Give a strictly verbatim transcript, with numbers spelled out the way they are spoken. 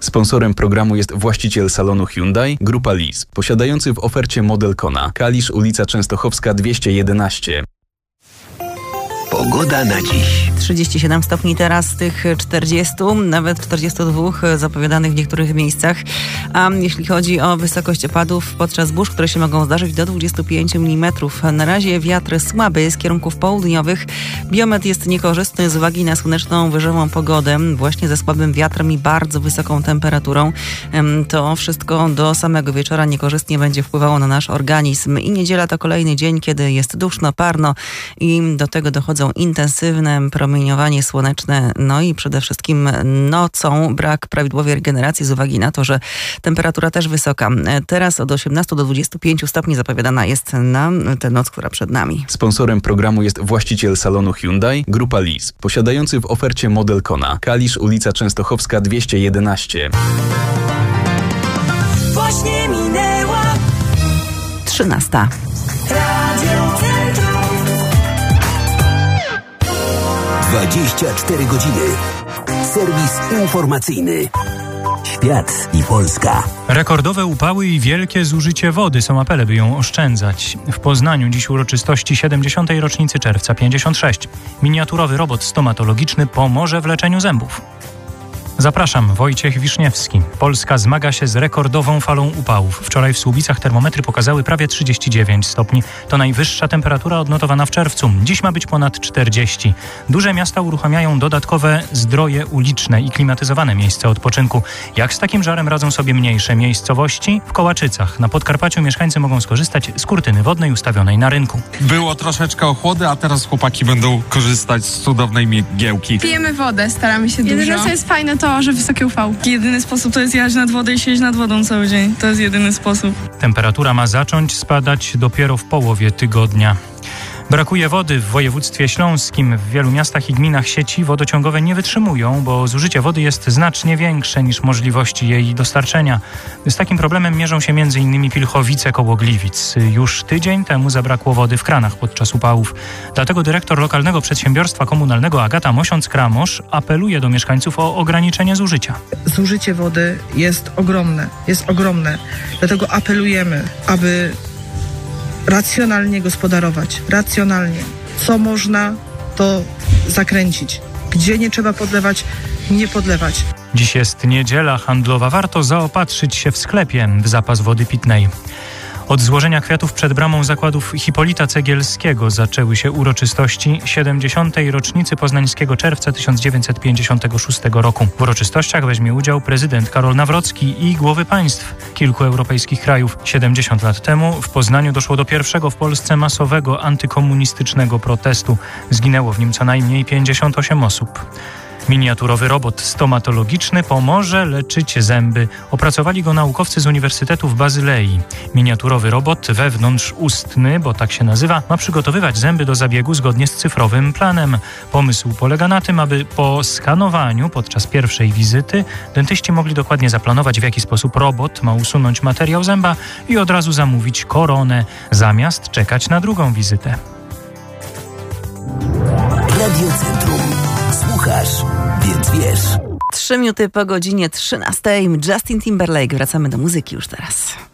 Sponsorem programu jest właściciel salonu Hyundai, Grupa Lease, posiadający w ofercie model Kona. Kalisz, ulica Częstochowska dwieście jedenaście. Pogoda na dziś. trzydzieści siedem stopni teraz z tych czterdziestu, nawet czterdziestu dwóch zapowiadanych w niektórych miejscach. A jeśli chodzi o wysokość opadów podczas burz, które się mogą zdarzyć do dwudziestu pięciu milimetrów. Na razie wiatr słaby z kierunków południowych. Biometr jest niekorzystny z uwagi na słoneczną, wyżową pogodę, właśnie ze słabym wiatrem i bardzo wysoką temperaturą. To wszystko do samego wieczora niekorzystnie będzie wpływało na nasz organizm. I niedziela to kolejny dzień, kiedy jest duszno, parno i do tego dochodzą intensywne promieniowanie słoneczne, no i przede wszystkim nocą brak prawidłowej regeneracji z uwagi na to, że temperatura też wysoka. Teraz od osiemnastu do dwudziestu pięciu stopni zapowiadana jest na tę noc, która przed nami. Sponsorem programu jest właściciel salonu Hyundai, Grupa Lease, posiadający w ofercie model Kona. Kalisz, ulica Częstochowska dwieście jedenaście. Właśnie minęła trzynasta. Radio Centrum. dwadzieścia cztery godziny. Serwis informacyjny. Świat i Polska. Rekordowe upały i wielkie zużycie wody są apele, by ją oszczędzać. W Poznaniu dziś uroczystości siedemdziesiątej rocznicy czerwca pięćdziesiąt sześć. Miniaturowy robot stomatologiczny pomoże w leczeniu zębów. Zapraszam, Wojciech Wiszniewski. Polska zmaga się z rekordową falą upałów. Wczoraj w Słubicach termometry pokazały prawie trzydzieści dziewięć stopni. To najwyższa temperatura odnotowana w czerwcu. Dziś ma być ponad czterdzieści. Duże miasta uruchamiają dodatkowe zdroje uliczne i klimatyzowane miejsca odpoczynku. Jak z takim żarem radzą sobie mniejsze miejscowości? W Kołaczycach na Podkarpaciu mieszkańcy mogą skorzystać z kurtyny wodnej ustawionej na rynku. Było troszeczkę ochłody, a teraz chłopaki będą korzystać z cudownej mgiełki. Pijemy wodę, staramy się dużo. Jedyne, co jest fajne, to, że wysokie U V. Jedyny sposób to jest jechać nad wodę i siedzieć nad wodą cały dzień. To jest jedyny sposób. Temperatura ma zacząć spadać dopiero w połowie tygodnia. Brakuje wody w województwie śląskim. W wielu miastach i gminach sieci wodociągowe nie wytrzymują, bo zużycie wody jest znacznie większe niż możliwości jej dostarczenia. Z takim problemem mierzą się między innymi Pilchowice koło Gliwic. Już tydzień temu zabrakło wody w kranach podczas upałów. Dlatego dyrektor lokalnego przedsiębiorstwa komunalnego Agata Mosiąc-Kramosz apeluje do mieszkańców o ograniczenie zużycia. Zużycie wody jest ogromne, jest ogromne. Dlatego apelujemy, aby racjonalnie gospodarować, racjonalnie. Co można, to zakręcić. Gdzie nie trzeba podlewać, nie podlewać. Dziś jest niedziela handlowa. Warto zaopatrzyć się w sklepie w zapas wody pitnej. Od złożenia kwiatów przed bramą zakładów Hipolita Cegielskiego zaczęły się uroczystości siedemdziesiątej rocznicy poznańskiego czerwca tysiąc dziewięćset pięćdziesiątego szóstego roku. W uroczystościach weźmie udział prezydent Karol Nawrocki i głowy państw kilku europejskich krajów. siedemdziesiąt lat temu w Poznaniu doszło do pierwszego w Polsce masowego antykomunistycznego protestu. Zginęło w nim co najmniej pięćdziesiąt osiem osób. Miniaturowy robot stomatologiczny pomoże leczyć zęby. Opracowali go naukowcy z Uniwersytetu w Bazylei. Miniaturowy robot wewnątrzustny, bo tak się nazywa, ma przygotowywać zęby do zabiegu zgodnie z cyfrowym planem. Pomysł polega na tym, aby po skanowaniu podczas pierwszej wizyty dentyści mogli dokładnie zaplanować, w jaki sposób robot ma usunąć materiał zęba i od razu zamówić koronę, zamiast czekać na drugą wizytę. Radio Centrum. Słuchasz, więc wiesz. Trzy minuty po godzinie trzynastej. Justin Timberlake. Wracamy do muzyki już teraz.